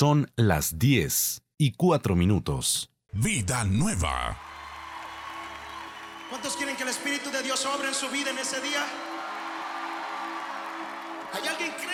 Son las 10:04. Vida nueva. ¿Cuántos quieren que el Espíritu de Dios obre en su vida en ese día? ¿Hay alguien que cree